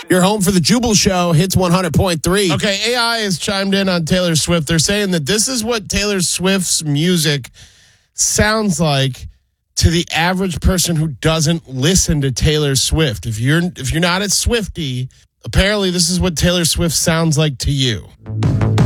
Your home for the Jubal Show, Hits 100.3. Okay, AI has chimed in on Taylor Swift. They're saying that this is what Taylor Swift's music sounds like to the average person who doesn't listen to Taylor Swift. If you're not a Swiftie, apparently this is what Taylor Swift sounds like to you.